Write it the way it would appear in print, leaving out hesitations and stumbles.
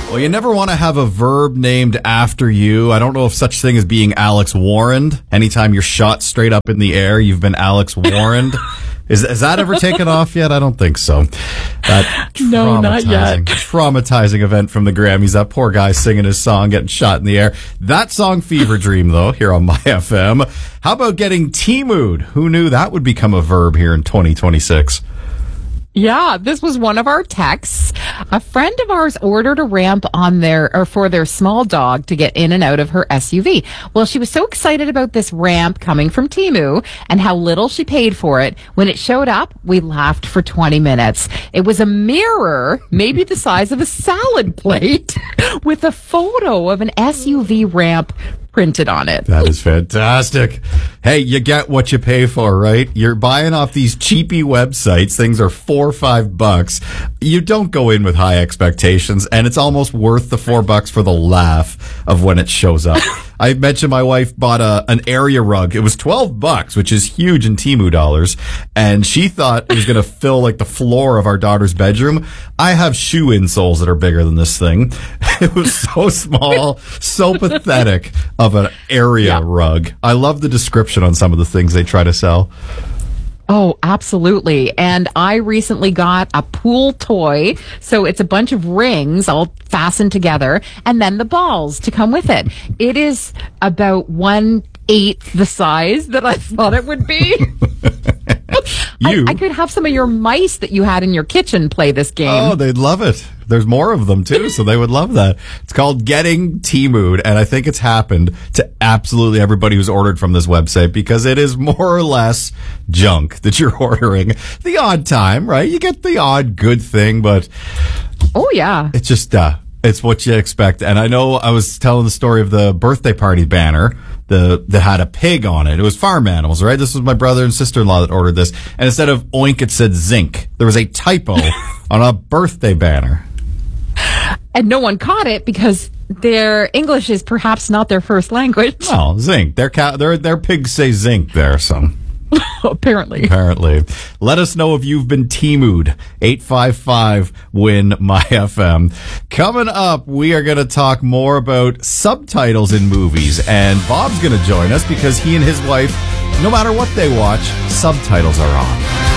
Well, you never want to have a verb named after you. I don't know if such thing as being Alex warrened. Anytime you're shot straight up in the air, you've been Alex warrened. Is that ever taken off yet? I don't think so. No, not yet. Traumatizing event from the Grammys. That poor guy singing his song, getting shot in the air. That song, Fever Dream, though, here on My FM. How about getting T-mood? Who knew that would become a verb here in 2026? Yeah, this was one of our texts. A friend of ours ordered a ramp for their small dog to get in and out of her SUV. Well, she was so excited about this ramp coming from Temu and how little she paid for it. When it showed up, we laughed for 20 minutes. It was a mirror, maybe the size of a salad plate, with a photo of an SUV ramp printed on it. That is fantastic. Hey, you get what you pay for, right? You're buying off these cheapy websites. Things are $4 or $5. You don't go in with high expectations, and it's almost worth the $4 for the laugh of when it shows up. I mentioned my wife bought an area rug. It was $12, which is huge in Temu dollars, and she thought it was going to fill like the floor of our daughter's bedroom. I have shoe insoles that are bigger than this thing. It was so small, so pathetic of an area rug. I love the description on some of the things they try to sell. Oh, absolutely. And I recently got a pool toy. So it's a bunch of rings all fastened together and then the balls to come with it. It is about 1/8 the size that I thought it would be. I could have some of your mice that you had in your kitchen play this game. Oh, they'd love it. There's more of them, too, so they would love that. It's called Getting T-mood, and I think it's happened to absolutely everybody who's ordered from this website because it is more or less junk that you're ordering. The odd time, right? You get the odd good thing, but... Oh, yeah. It's just... It's what you expect. And I know I was telling the story of the birthday party banner that had a pig on it. It was farm animals, right? This was my brother and sister-in-law that ordered this. And instead of oink, it said zinc. There was a typo on a birthday banner. And no one caught it because their English is perhaps not their first language. Well, zinc. Their pigs say zinc there, so... Apparently. Let us know if you've been T-mood. 855-WIN-MY-FM. Coming up, we are going to talk more about subtitles in movies. And Bob's going to join us because he and his wife, no matter what they watch, subtitles are on.